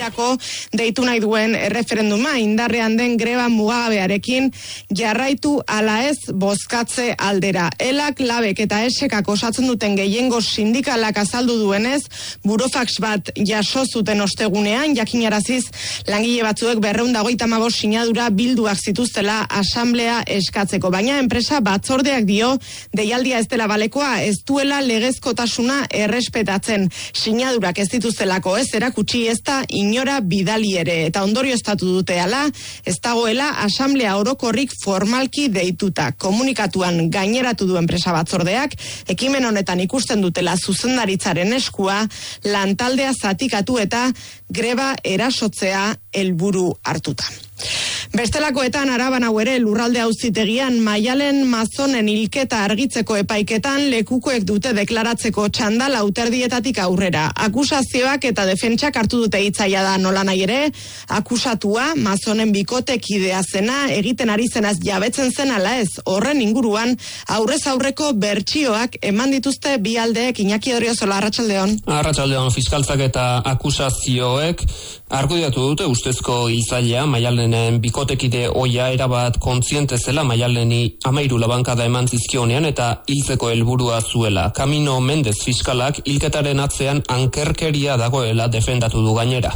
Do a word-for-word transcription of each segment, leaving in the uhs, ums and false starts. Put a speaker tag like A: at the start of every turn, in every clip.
A: mairako deitu nahi duen erreferenduma, indarrean den greba mugagabearekin jarraitu ala ez bozkatze aldera. Elak, labek eta esekak osatzen duten gehiengo sindikalak azaldu duenez, burofax bat jaso zuten ostegunean, jakinaraziz langile batzuek berrehun eta hogeita hamabost sinadura bilduak zituztela asamblea eskatzeko. Baina enpresa batzordeak dio deialdia ez dela balekoa, ez duela legezkotasuna errespetatzen. Sinadurak ez dituztelako ez erakutsi ez da inora bidali ere. Eta ondorio estatu dute ala, ez dagoela asamblea orokorrik formalki deituta. Komunikatuan gaineratu du enpresa batzordeak, ekimen honetan ikusten dutela zuzendaritzaren eskua, lantaldea zatikatu eta greba erasotzea helburu hartuta. Bestelakoetan Araban hau ere lurralde auzitegian Maialen Mazonen hilketa argitzeko epaiketan lekukoek dute deklaratzeko txandala lauterdietatik aurrera. Akusazioak eta defentsak hartu dute hitzaia da nola nahi ere, akusatua Mazonen bikotekidea zena egiten ari zenaz jabetzen zen ala ez. Horren inguruan aurrez aurreko bertsioak eman dituzte bi aldeek. Iñaki Odriozola, arratsaldeon.
B: Arratsaldeon, fiskaltzak eta akusazioek argudiatu dute ustezko hiltzailea Maialenen bikotekide oia erabat kontziente zela Maialeni hamairu labankada eman zizkionean eta hiltzeko helburua zuela. Camino Mendez fiskalak hilketaren atzean ankerkeria dagoela defendatu du gainera.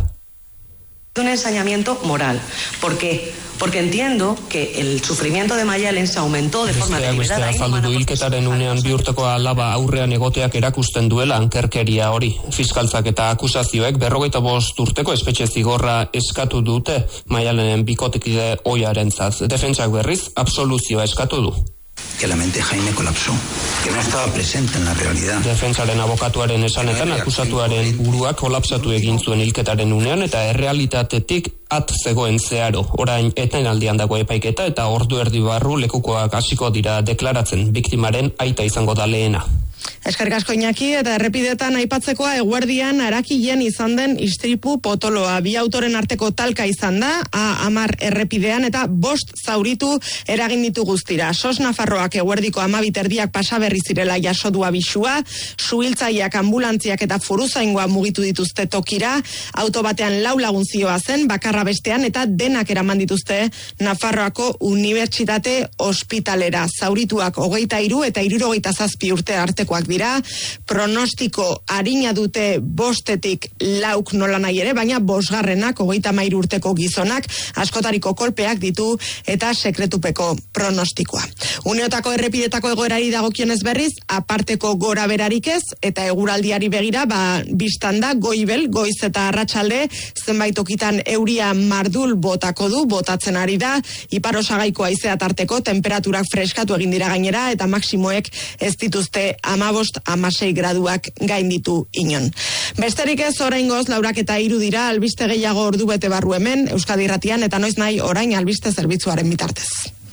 C: Un ensañamiento moral. ¿Por qué? Porque entiendo que el sufrimiento de Maialen se aumentó de forma deliberada.
B: Azaldu du hilketaren unean bi urteko alaba aurrean egoteak erakusten duela ankerkeria hori. Fiskaltzak eta akusazioek berrogeita bost urteko espetxe zigorra eskatu dute Maialenen bikotekide ohiarentzat. Defentsak berriz absoluzioa eskatu du.
D: Que la mente Jaime colapsó, que no estaba presente en la realidad.
B: Defentsaren abokatuaren esanetan akusatuaren buruak kolapsatu egin zuen hilketaren unean eta errealitatetik at zegoen zeharo. Orain etenaldian dago epaiketa eta ordu erdi barru lekukoak hasiko dira deklaratzen. Biktimaren aita izango da lehena.
A: Eskerrik asko Iñaki, eta errepidetan aipatzekoa eguerdian Arakien izan den istripu potoloa. Bi autoren arteko talka izan da, A hamar errepidean eta bost zauritu eragin ditu guztira. Sos Nafarroak eguerdiko hamabit erdiak pasaberri zirela jasodua bisua, suhiltzaileak, ambulantziak eta foruzaingoa mugitu dituzte tokira, auto batean lau lagun zioa zen, bakarra bestean eta denak eraman dituzte Nafarroako Unibertsitate Ospitalera. Zaurituak hogeita hiru eta hirurogeita zazpi urte arteko dira, pronostiko arina dute bostetik lauk nola nahi ere, baina bosgarrenak hogeita hamairu urteko gizonak askotariko kolpeak ditu eta sekretupeko pronostikoa. Uneotako errepidetako egoerari dagokionez berriz, aparteko gora berarik ez, eta eguraldiari begira, ba, biztan da, goibel, goiz eta arratsalde, zenbait okitan euria mardul botako du, botatzen ari da, ipar osagaiko haizea tarteko, temperaturak freskatu egin dira gainera, eta maksimoek ez dituzte amabost, amasei graduak gainditu inon. Besterik ez oraingoz laurak eta hiru dira, albiste gehiago ordu bete barru hemen, Euskadi Irratian, eta noiz nahi orain albiste zerbitzuaren bitartez.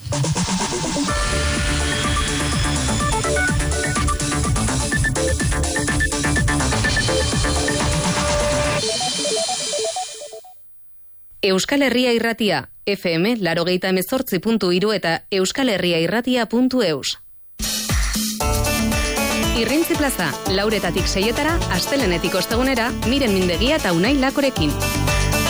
E: Euskal Herria Irratia, F M laurogeita hemezortzi puntu hiru eta euskalherriairratia puntu eus. Irrintzi plaza, lauretatik seietara, astelenetik ostegunera, Miren Mindegia eta Unai Lakorekin.